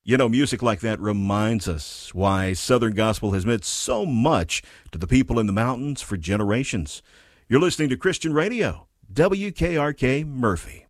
You know, music like that reminds us why Southern Gospel has meant so much to the people in the mountains for generations. You're listening to Christian Radio, WKRK Murphy.